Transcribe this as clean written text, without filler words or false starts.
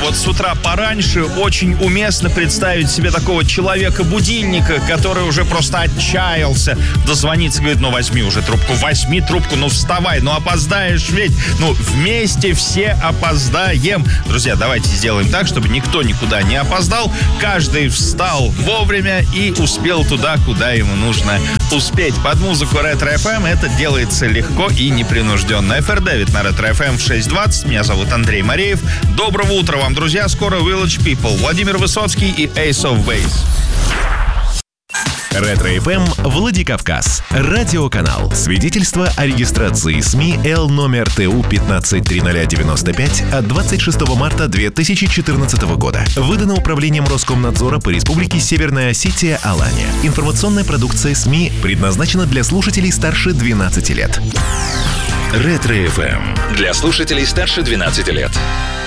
вот с утра пораньше очень уместно представить себе такого человека-будильника, который уже просто отчаялся дозвониться, говорит, ну возьми уже трубку, ну вставай, ну опоздаешь ведь, ну вместе все опоздаем. Друзья, давайте сделаем так, чтобы никто никуда не опоздал, каждый встал вовремя и успел туда, куда ему нужно успеть. Под музыку Ретро FM это делается легко и непринужденно. FR Дэвид на Ретро FM в 6:20. Меня зовут Андрей Мареев. Доброго утра вам, друзья. Скоро Village People, Владимир Высоцкий и Ace of Base. Ретро FM Владикавказ. Радиоканал. Свидетельство о регистрации СМИ Л номер ТУ 15-30095 от 26 марта 2014 года. Выдано Управлением Роскомнадзора по Республике Северная Осетия Алания. Информационная продукция СМИ предназначена для слушателей старше 12 лет. Ретро FM. Для слушателей старше 12 лет.